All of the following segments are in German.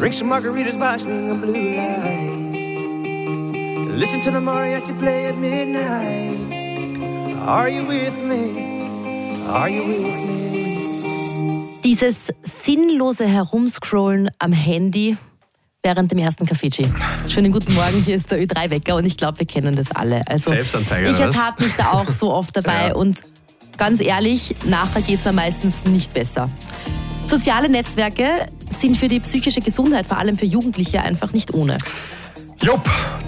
Drink some margaritas by swing of blue lights. Listen to the mariachi play at midnight. Are you with me? Are you with me? Dieses sinnlose Herumscrollen am Handy während dem ersten Kaffee-Tea. Schönen guten Morgen, hier ist der Ö3-Wecker und ich glaube, wir kennen das alle. Also, Selbstanzeige, ich ertappe mich da auch so oft dabei Ja. und ganz ehrlich, nachher geht es mir meistens nicht besser. Soziale Netzwerke sind für die psychische Gesundheit, vor allem für Jugendliche, einfach nicht ohne. Jupp,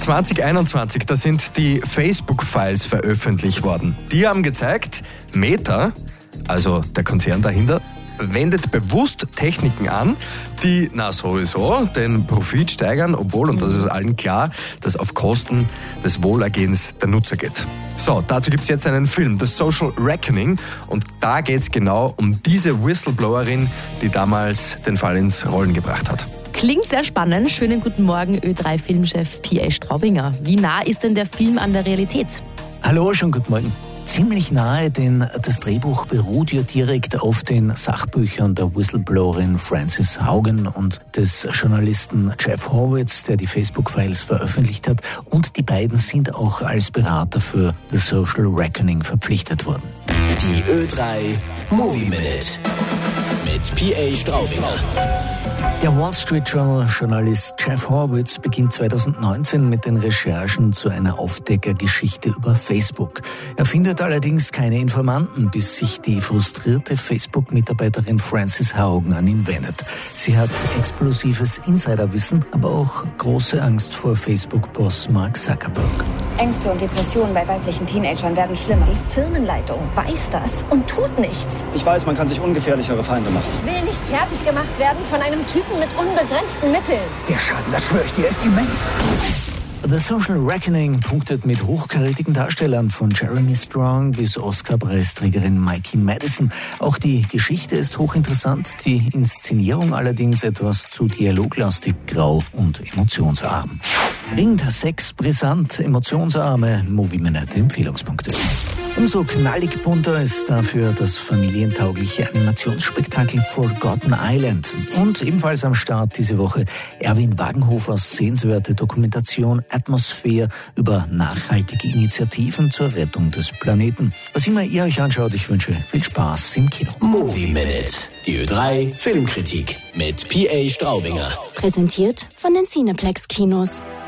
2021, da sind die Facebook-Files veröffentlicht worden. Die haben gezeigt, Meta, also der Konzern dahinter, wendet bewusst Techniken an, die, sowieso, den Profit steigern, obwohl, und das ist allen klar, das auf Kosten des Wohlergehens der Nutzer geht. So, dazu gibt es jetzt einen Film, The Social Reckoning, und da geht es genau um diese Whistleblowerin, die damals den Fall ins Rollen gebracht hat. Klingt sehr spannend. Schönen guten Morgen, Ö3-Filmchef P.A. Straubinger. Wie nah ist denn der Film an der Realität? Hallo, schönen guten Morgen. Ziemlich nahe, denn das Drehbuch beruht ja direkt auf den Sachbüchern der Whistleblowerin Frances Haugen und des Journalisten Jeff Horowitz, der die Facebook-Files veröffentlicht hat. Und die beiden sind auch als Berater für The Social Reckoning verpflichtet worden. Die Ö3 Movie Minute mit P.A. Straubinger. Der Wall Street Journal Journalist Jeff Horowitz beginnt 2019 mit den Recherchen zu einer Aufdeckergeschichte über Facebook. Er findet allerdings keine Informanten, bis sich die frustrierte Facebook-Mitarbeiterin Frances Haugen an ihn wendet. Sie hat explosives Insiderwissen, aber auch große Angst vor Facebook-Boss Mark Zuckerberg. Ängste und Depressionen bei weiblichen Teenagern werden schlimmer. Die Firmenleitung weiß das und tut nichts. Ich weiß, man kann sich ungefährlichere Feinde machen. Will nicht fertig gemacht werden von einem Typen mit unbegrenzten Mitteln. Der Schaden, das schwöre ich dir, ist immens. The Social Reckoning punktet mit hochkarätigen Darstellern von Jeremy Strong bis Oscar-Preisträgerin Mikey Madison. Auch die Geschichte ist hochinteressant, die Inszenierung allerdings etwas zu dialoglastig, grau und emotionsarm. Ringt, Sex, brisant, emotionsarme Movie-Minute Empfehlungspunkte. Umso knallig bunter ist dafür das familientaugliche Animationsspektakel Forgotten Island. Und ebenfalls am Start diese Woche Erwin Wagenhofers sehenswerte Dokumentation Atmosphäre über nachhaltige Initiativen zur Rettung des Planeten. Was immer ihr euch anschaut, ich wünsche viel Spaß im Kino. Movie Minute, die Ö3 Filmkritik mit P.A. Straubinger. Präsentiert von den Cineplex Kinos.